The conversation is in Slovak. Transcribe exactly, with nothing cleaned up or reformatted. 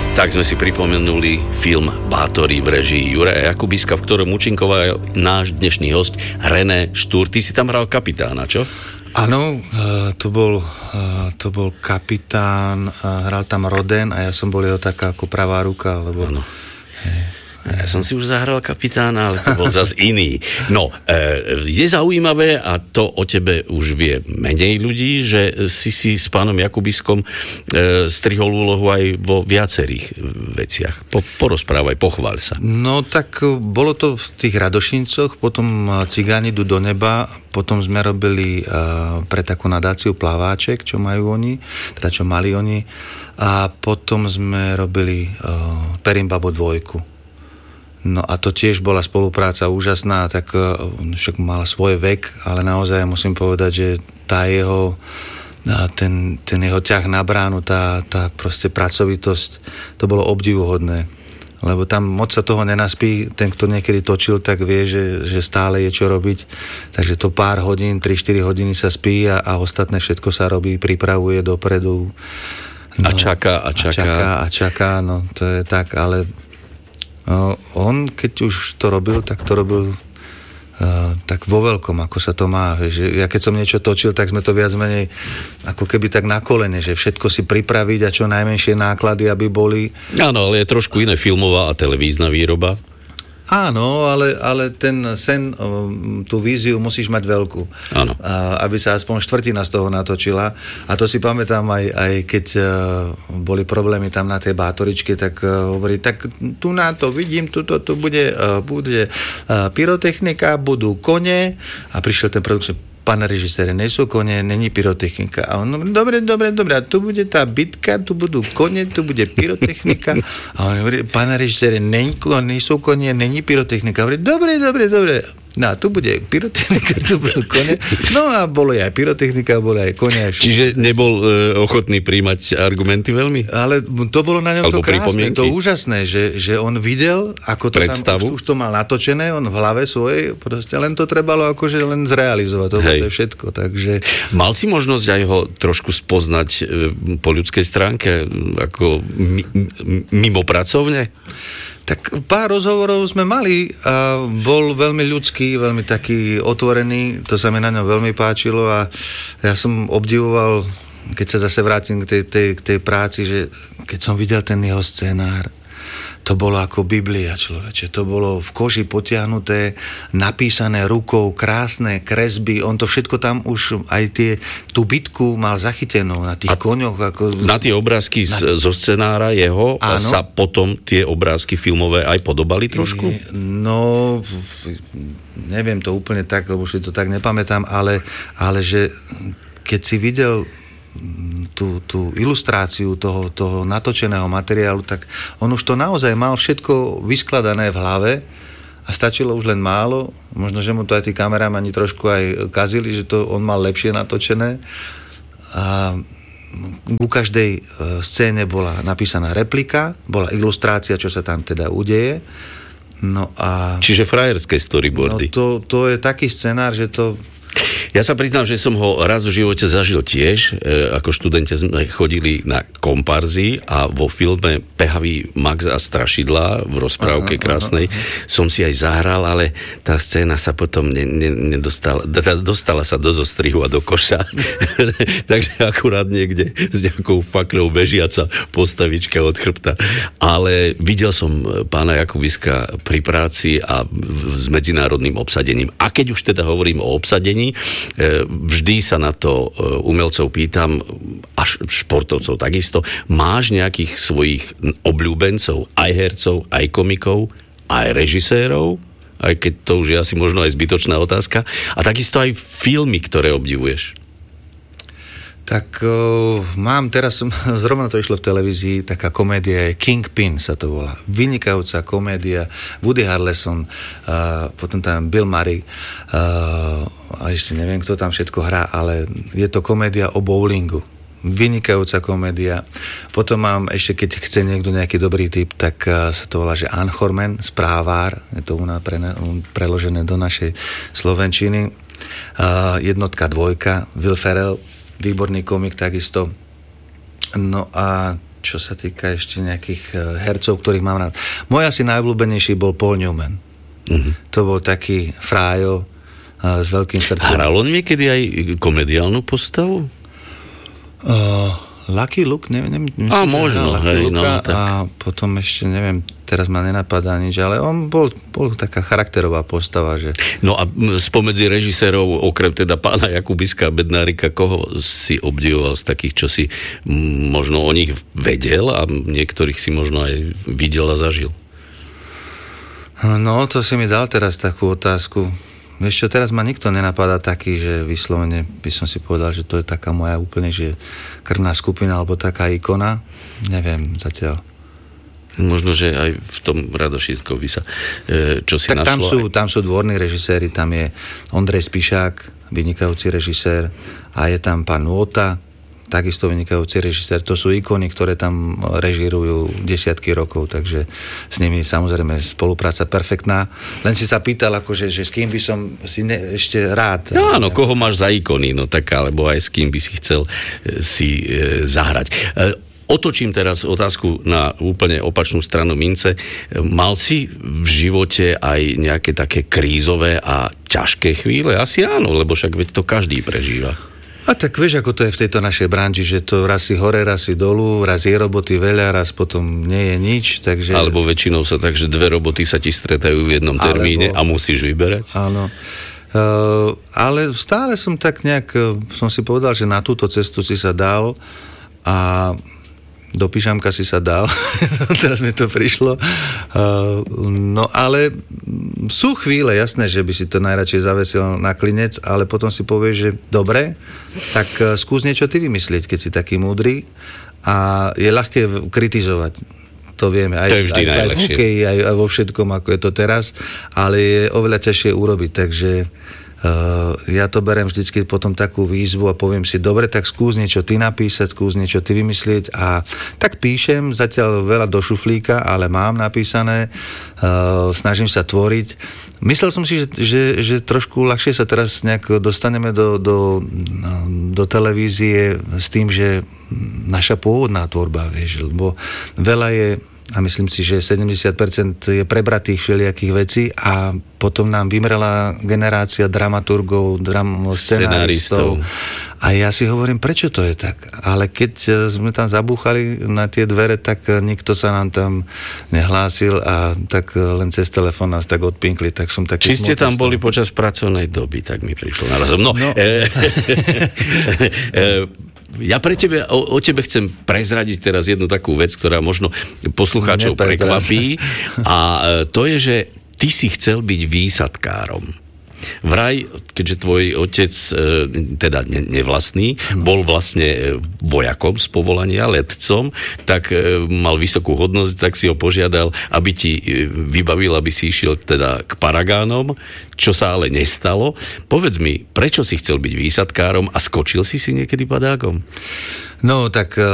Tak sme si pripomenuli film Bátori v režii Juraja Jakubiska, v ktorom účinkoval náš dnešný host René Štúr. Ty si tam hral kapitána, čo? Áno, to bol, to bol kapitán, hral tam Roden a ja som bol jeho taká ako pravá ruka, lebo... Áno. Ja som si už zahral kapitána, ale to bol zas iný. No, je zaujímavé, a to o tebe už vie menej ľudí, že si si s pánom Jakubiskom strihol úlohu aj vo viacerých veciach. Po, porozprávaj, pochváľ sa. No tak bolo to v tých Radošincoch, potom Cigáni idú do neba, potom sme robili uh, pre takú nadáciu Plaváček, čo majú oni, teda čo mali oni, a potom sme robili uh, Perimbabo dvojku. No a to tiež bola spolupráca úžasná, tak však mal svoj vek, ale naozaj musím povedať, že tá jeho, ten, ten jeho ťah na bránu, tá, tá proste pracovitosť, to bolo obdivuhodné. Lebo tam moc sa toho nenaspí, ten, kto niekedy točil, tak vie, že, že stále je čo robiť. Takže to pár hodín, tri štyri hodiny sa spí a, a ostatné všetko sa robí, pripravuje dopredu. No, a čaká, a čaká. A čaká, a čaká, no to je tak, ale... No, on, keď už to robil, tak to robil uh, tak vo veľkom, ako sa to má. Že ja keď som niečo točil, tak sme to viac menej ako keby tak na kolene, že všetko si pripraviť a čo najmenšie náklady, aby boli. Áno, ale je trošku iné filmová a televízna výroba. Áno, ale, ale ten sen, tú víziu musíš mať veľkú. Áno. Aby sa aspoň štvrtina z toho natočila. A to si pamätám aj, aj keď boli problémy tam na tej Bátoričke, tak hovorí, tak tu na to vidím, tu, tu, tu bude, bude pyrotechnika, budú kone. A prišiel ten produkčný, pán režisér, nejsou kone, není pyrotechnika. A on, dobre, dobre, dobre, a tu bude tá bitka, tu budú kone, tu bude pyrotechnika. A on hovorí, pán režisér, nejsou kone, není pyrotechnika. A hovorí, dobre, dobre, dobre. No, tu bude pyrotechnika, tu budú kone. No a bolo aj pyrotechnika, bolo aj kone. Čiže nebol e, ochotný príjmať argumenty veľmi? Ale to bolo na ňom Alebo to krásne, pripomienky? To úžasné, že, že on videl, ako to predstavu? tam, už, už to mal natočené, on v hlave svojej, proste len to trebalo akože len zrealizovať, to, to je všetko, takže... Mal si možnosť aj ho trošku spoznať e, po ľudskej stránke, ako mi, mimo pracovne? Tak pár rozhovorov sme mali a bol veľmi ľudský, veľmi taký otvorený, to sa mi na ňom veľmi páčilo a ja som obdivoval, keď sa zase vrátim k tej, tej, k tej práci, že keď som videl ten jeho scenár, to bolo ako Biblia, človeče. To bolo v koži potiahnuté, napísané rukou, krásne kresby. On to všetko tam už, aj tie, tú bitku mal zachytenú na tých a koňoch. Ako... Na tie obrázky na... zo scenára jeho a sa potom tie obrázky filmové aj podobali trošku? No, neviem to úplne tak, lebo už si to tak nepamätám, ale, ale že keď si videl tú, tú ilustráciu toho, toho natočeného materiálu, tak on už to naozaj mal všetko vyskladané v hlave a stačilo už len málo. Možno, že mu to aj tí kameramani trošku aj kazili, že to on mal lepšie natočené. A ku každej scéne bola napísaná replika, bola ilustrácia, čo sa tam teda udeje. No a... Čiže frajerské storyboardy. No to, to je taký scenár, že to... Ja sa priznám, že som ho raz v živote zažil tiež. E, ako študenti sme chodili na komparzy a vo filme Pehavý Max a strašidlá v rozprávke aha, krásnej aha, aha. som si aj zahral, ale tá scéna sa potom ne, ne, nedostala, dostala sa do zostrihu a do koša. Takže akurát niekde s nejakou faklou bežiaca postavička od chrbta. Ale videl som pána Jakubiska pri práci a v, s medzinárodným obsadením. A keď už teda hovorím o obsadení, vždy sa na to umelcov pýtam, až športovcov takisto, máš nejakých svojich obľúbencov, aj hercov, aj komikov, aj režisérov, aj keď to už je asi možno aj zbytočná otázka, a takisto aj filmy, ktoré obdivuješ? Tak uh, mám teraz, zrovna to išlo v televízii, taká komédia je Kingpin sa to volá. Vynikajúca komédia, Woody Harrelson, uh, potom tam Bill Murray, uh, a ešte neviem, kto tam všetko hrá, ale je to komédia o bowlingu. Vynikajúca komédia. Potom mám ešte, keď chce niekto nejaký dobrý tip, tak uh, sa to volá, že Anchorman, správár, je to u nás pre, preložené do našej slovenčiny. Uh, jednotka, dvojka, Will Ferrell, výborný komik takisto. No a čo čo sa týka ešte nejakých hercov, ktorých mám rád. Môj asi najobľúbenejší bol Paul Newman. Mm-hmm. To bol taký frájo s veľkým srdcom. Hral on niekedy aj komediálnu postavu? Uh, Lucky Luke, neviem. neviem a možno, hej, no, tak. A potom ešte, neviem, teraz ma nenapadá nič, ale on bol, bol taká charakterová postava, že... No a spomedzi režisérov, okrem teda pána Jakubiska a Bednárika, koho si obdivoval z takých, čo si možno o nich vedel a niektorých si možno aj videl a zažil? No, to si mi dal teraz takú otázku. Vieš čo, teraz ma nikto nenapadá taký, že vyslovene by som si povedal, že to je taká moja úplne, že krvná skupina alebo taká ikona. Neviem zatiaľ. Možno, že aj v tom Radošinskovi sa e, čo si tak našlo. Tam sú, tam sú dvorní režiséri, tam je Ondrej Spišák, vynikajúci režisér, a je tam pán Nôta, takisto vynikajúci režisér. To sú ikony, ktoré tam režírujú desiatky rokov, takže s nimi samozrejme spolupráca perfektná. Len si sa pýtal, akože, že s kým by som si ne, ešte rád... No áno, koho máš za ikony, no tak, alebo aj s kým by si chcel si e, zahrať. E, Otočím teraz otázku na úplne opačnú stranu mince. Mal si v živote aj nejaké také krízové a ťažké chvíle? Asi áno, lebo však veď to každý prežíva. A tak vieš, ako to je v tejto našej branži, že to raz si hore, raz si dolu, raz je roboty veľa, raz potom nie je nič, takže... Alebo väčšinou sa tak, že dve roboty sa ti stretajú v jednom termíne Alebo... a musíš vyberať. Áno. Uh, ale stále som tak nejak, som si povedal, že na túto cestu si sa dal a do pyžamka si sa dal. Teraz mi to prišlo. Uh, no ale sú chvíle, jasné, že by si to najradšej zavesil na klinec, ale potom si povieš, že dobre, tak uh, skús niečo ty vymyslieť, keď si taký múdry, a je ľahké kritizovať. To vieme. Aj, to je vždy aj, najlepšie. Aj v hokeji, aj, aj vo všetkom, ako je to teraz, ale je oveľa ťažšie urobiť, takže Uh, ja to berem vždycky potom takú výzvu a poviem si, dobre, tak skús niečo ty napísať, skús niečo ty vymyslieť, a tak píšem zatiaľ veľa do šuflíka, ale mám napísané, uh, snažím sa tvoriť. Myslel som si, že, že, že trošku ľahšie sa teraz nejak dostaneme do, do, do televízie s tým, že naša pôvodná tvorba, vieš, lebo veľa je, a myslím si, že sedemdesiat percent je prebratých všelijakých vecí, a potom nám vymrela generácia dramaturgov, dram, scenáristov. A ja si hovorím, prečo to je tak? Ale keď sme tam zabúchali na tie dvere, tak nikto sa nám tam nehlásil a tak len cez telefón nás tak odpinkli, tak som taký... Či ste tam boli počas pracovnej doby, tak mi prišlo narazom. No, no. E, e, ja pre tebe, o, o tebe chcem prezradiť teraz jednu takú vec, ktorá možno poslucháčov prekvapí, a to je, že ty si chcel byť výsadkárom. Vraj, keďže tvoj otec, teda nevlastný, bol vlastne vojakom z povolania, letcom, tak mal vysokú hodnosť, tak si ho požiadal, aby ti vybavil, aby si išiel teda k paragánom, čo sa ale nestalo. Povedz mi, prečo si chcel byť výsadkárom a skočil si si niekedy padákom? No, tak